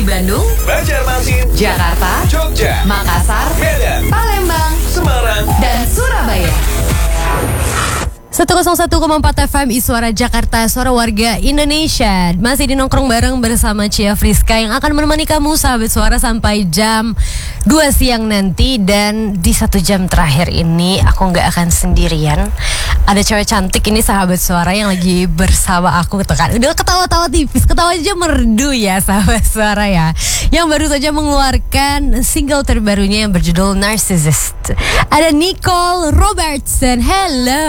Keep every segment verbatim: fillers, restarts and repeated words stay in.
Bandung, Banjarmasin, Jakarta, Jogja, Makassar, Medan, Palembang, Semarang, dan Surabaya. seratus satu koma empat F M I Suara Jakarta, suara warga Indonesia. Masih di nongkrong bareng bersama Cia Friska yang akan menemani kamu sahabat suara sampai jam dua siang nanti. Dan di satu jam terakhir ini aku gak akan sendirian. Ada cewek cantik ini sahabat suara yang lagi bersama aku gitu kan. Udah ketawa-tawa tipis, ketawa aja merdu ya sahabat suara ya. Yang baru saja mengeluarkan single terbarunya yang berjudul Narcissist. Ada Nicole Robertson. Hello.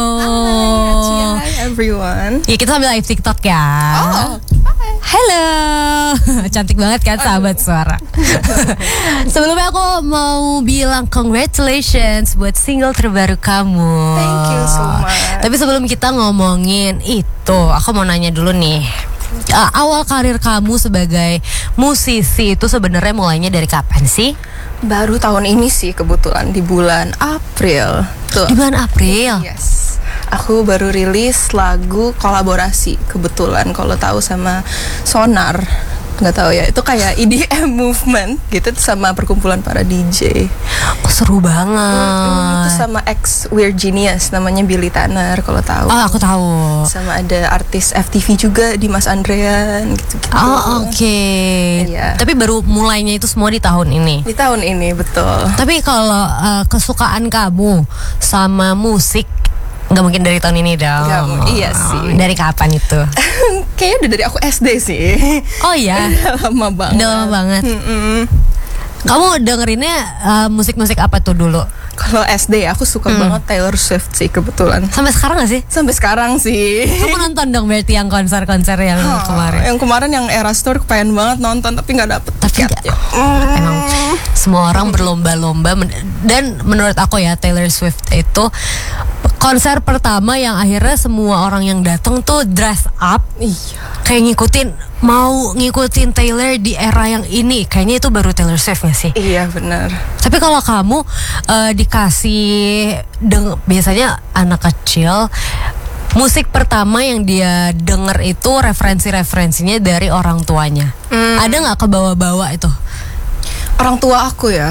Hi, hi everyone. Ya kita sambil live TikTok ya. Oh, Halo. Cantik banget kan sahabat suara. Sebelumnya aku mau bilang congratulations buat single terbaru kamu. Thank you so much. Tapi sebelum kita ngomongin itu, aku mau nanya dulu nih. Uh, awal karir kamu sebagai musisi itu sebenarnya mulainya dari kapan sih? Baru tahun ini sih kebetulan di bulan April. Tuh. Di bulan April. Yes. Aku baru rilis lagu kolaborasi kebetulan kalau tahu sama Sonar. Nggak tahu ya, itu kayak E D M movement gitu sama perkumpulan para D J. Oh, seru banget. Itu sama ex Weird Genius namanya Billy Tanner kalau tahu. Oh, aku tahu. Sama ada artis F T V juga di Mas Andrean gitu-gitu. Oh, oke. Okay. Iya. Tapi baru mulainya itu semua di tahun ini. Di tahun ini betul. Tapi kalau uh, kesukaan kamu sama musik nggak mungkin dari tahun ini dong. Gak, iya sih. Dari kapan itu? Kayaknya udah dari aku S D sih. Oh ya. Lama banget. Udah lama banget. Mm-mm. Kamu dengerinnya uh, musik-musik apa tuh dulu? Kalau S D aku suka Hmm. banget Taylor Swift sih kebetulan. Sampai sekarang gak sih? Sampai sekarang sih. Kamu nonton dong berarti yang konser-konser yang Oh, kemarin? Yang kemarin yang Eras Tour pengen banget nonton tapi nggak dapet Tapi tiket. nggak. Emang semua orang berlomba-lomba men- dan menurut aku ya Taylor Swift itu konser pertama yang akhirnya semua orang yang datang tuh dress up. Iya. Kayak ngikutin, mau ngikutin Taylor di era yang ini. Kayaknya itu baru Taylor Swift gak sih? Iya benar. Tapi kalau kamu uh, dikasih deng- biasanya anak kecil, musik pertama yang dia denger itu referensi-referensinya dari orang tuanya. Hmm. Ada nggak kebawa-bawa itu? Orang tua aku ya.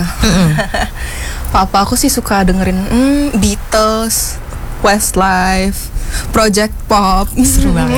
Papa aku sih suka dengerin hmm, Beatles, Westlife, Project Pop. Seru banget.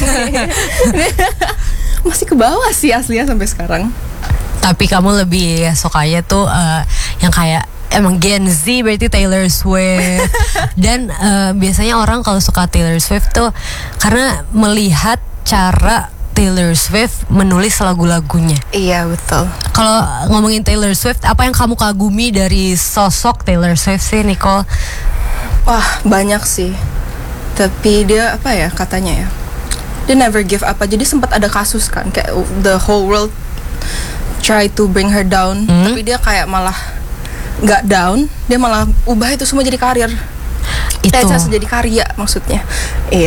Masih ke bawah sih aslinya sampai sekarang. Tapi kamu lebih sukanya tuh uh, yang kayak emang Gen Z berarti Taylor Swift. Dan uh, biasanya orang kalau suka Taylor Swift tuh karena melihat cara Taylor Swift menulis lagu-lagunya. Iya betul. Kalau ngomongin Taylor Swift, apa yang kamu kagumi dari sosok Taylor Swift sih, Nicole? Wah banyak sih. Tapi dia apa ya katanya ya, dia never give up. Jadi sempat ada kasus kan kayak the whole world try to bring her down, Hmm? tapi dia kayak malah nggak down, dia malah ubah itu semua jadi karir. Itu. Eh, jadi karya maksudnya. Iya.